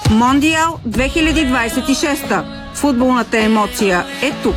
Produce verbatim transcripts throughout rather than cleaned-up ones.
Мондиал две хиляди двадесет и шеста. Футболната емоция е тук.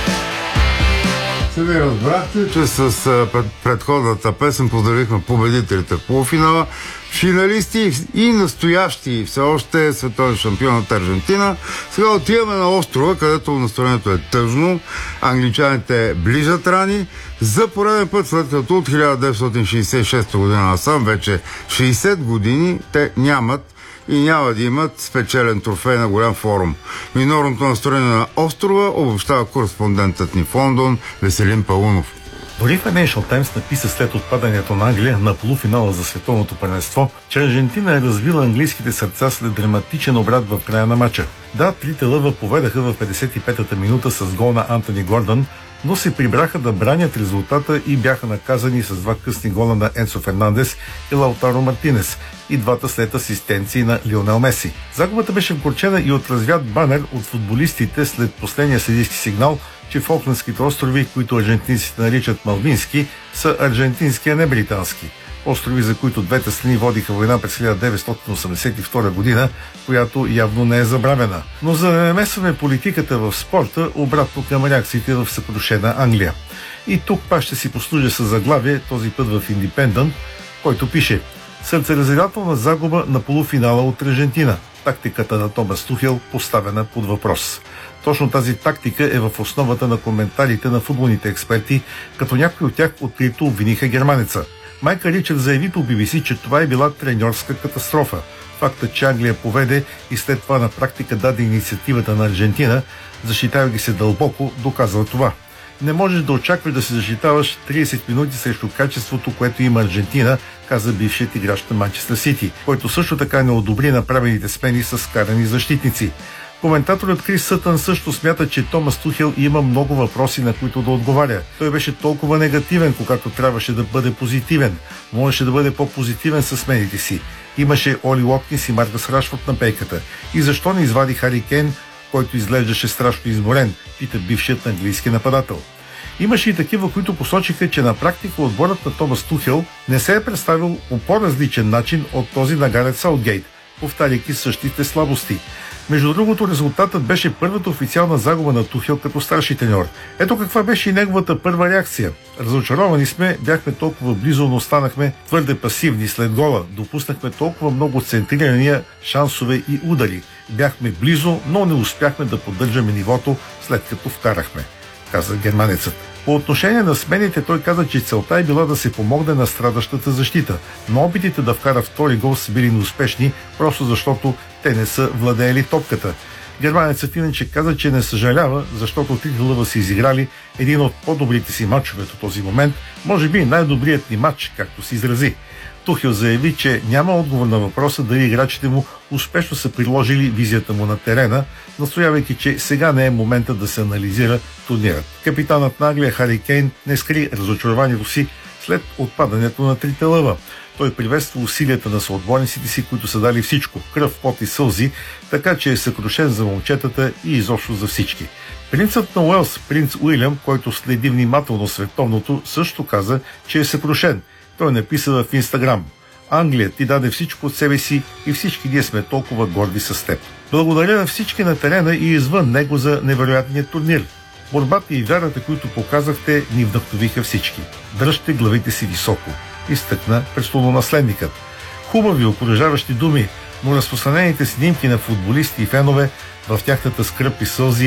Сами разбрахте, че с предходната песен поздравихме победителите в полуфинала, финалисти и настоящи все още световен шампион от Аржентина. Сега отиваме на острова, където настроението е тъжно. Англичаните ближат рани. За пореден път, след като от хиляда деветстотин шейсет и шеста година насам, вече шейсет години, те нямат и няма да имат спечелен трофей на голям форум. Минорното настроение на острова обобщава кореспондентът ни в Лондон Веселин Паунов. Дори Financial Times написа след отпадането на Англия на полуфинала за световното първенство, че Аржентина е развила английските сърца след драматичен обрат в края на матча. Да, трите лъва поведаха в петдесет и петата минута с гол на Антони Гордън, но се прибраха да бранят резултата и бяха наказани с два късни гола на Енсо Фернандес и Лаутаро Мартинес, и двата след асистенции на Лионел Меси. Загубата беше вгорчена и от развят банер от футболистите след последния съдийски сигнал, че Фолклендските острови, които аржентинците наричат Малвински, са аржентински, а не британски. Острови, за които двете страни водиха война през хиляда деветстотин осемдесет и втора година, която явно не е забравена. Но за да не намесваме политиката в спорта, обратно към реакциите в съкрушена Англия. И тук пак ще си послужа с заглавие, този път в Independent, който пише: сърцеразделителна загуба на полуфинала от Аржентина. Тактиката на Томас Тухел поставена под въпрос. Точно тази тактика е в основата на коментарите на футболните експерти, като някои от тях открито обвиниха германеца. Майка Ричард заяви по Би Би Си, че това е била треньорска катастрофа. Фактът, че Англия поведе и след това на практика даде инициативата на Аржентина, защитавайки се дълбоко, доказва това. Не можеш да очакваш да се защитаваш тридесет минути срещу качеството, което има Аржентина, каза бившият играч на Манчестър Сити, който също така не одобри направените смени с карани защитници. Коментаторът Крис Сътън също смята, че Томас Тухел има много въпроси, на които да отговаря. Той беше толкова негативен, когато трябваше да бъде позитивен. Можеше да бъде по-позитивен със смените си. Имаше Оли Уоткинс и Маркъс Рашфорд на пейката. И защо не извади Хари Кейн, който изглеждаше страшно изморен, пита бившият английски нападател. Имаше и такива, които посочиха, че на практика отборът на Томас Тухел не се е представил по по-различен начин от този на Гарет Саутгейт, повтаряйки същите слабости. Между другото, резултатът беше първата официална загуба на Тухел като старши треньор. Ето каква беше и неговата първа реакция. Разочаровани сме, бяхме толкова близо, но останахме твърде пасивни след гола. Допуснахме толкова много центрирания, шансове и удари. Бяхме близо, но не успяхме да поддържаме нивото, след като вкарахме, каза германецът. По отношение на смените той каза, че целта е била да се помогне на страдащата защита, но опитите да вкара втори гол са били неуспешни, просто защото те не са владеели топката. Германецът иначе каза, че не съжалява, защото трите лъва са изиграли един от по-добрите си матчове до този момент, може би най-добрият ни матч, както се изрази. Тухел заяви, че няма отговор на въпроса дали играчите му успешно са приложили визията му на терена, настоявайки, че сега не е момента да се анализира турнирът. Капитанът на Англия Хари Кейн не скри разочарованието си след отпадането на трите лъва. Той приветства усилията на съотборниците си, които са дали всичко – кръв, пот и сълзи, така че е съкрушен за момчетата и изобщо за всички. Принцът на Уелс, принц Уилям, който следи внимателно световното, също каза, че е съкрушен. Той написа в Инстаграм: Англия, ти даде всичко от себе си и всички ние сме толкова горди с теб. Благодаря на всички на терена и извън него за невероятния турнир. Борбата и вярата, които показахте, ни вдъхновиха всички. Дръжте главите си високо, изтъкна престолонаследникът. Хубави, окуражаващи думи, но разпространените снимки на футболисти и фенове в тяхната скръб и сълзи